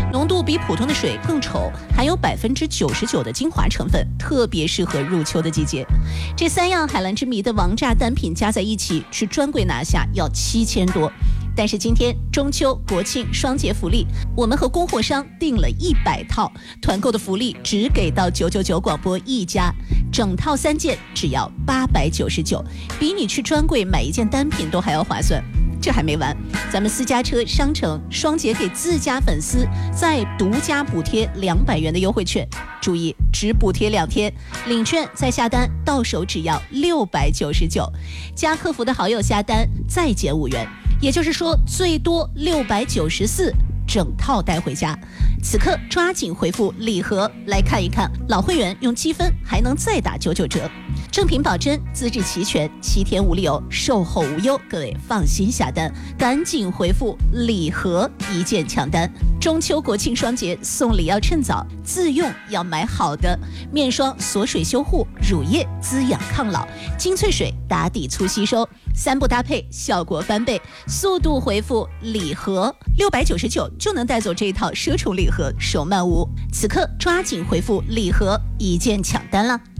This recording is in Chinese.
浓度比普通的水更稠，含有99%的精华成分，特别适合入秋的季节。这3样海蓝之谜的王炸单品加在一起，去专柜拿下要7000多。但是今天中秋、国庆双节福利，我们和供货商订了100套，团购的福利只给到999广播一家，整套3件只要899，比你去专柜买一件单品都还要划算。这还没完，咱们私家车商城双节给自家粉丝再独家补贴200元的优惠券，注意只补贴2天，领券再下单到手只要699，加客服的好友下单再减5元，也就是说最多694，整套带回家。此刻抓紧回复礼盒来看一看，老会员用积分还能再打99折，正品保真，资质齐全，7天无理由，售后无忧，各位放心下单，赶紧回复礼盒一键抢单。中秋国庆双节送礼要趁早，自用要买好的，面霜锁水修护，乳液滋养抗老，精粹水打底促吸收，3步搭配效果翻倍。速度回复礼盒699就能带走这一套奢宠礼盒，手慢无。此刻抓紧回复礼盒一键抢单了。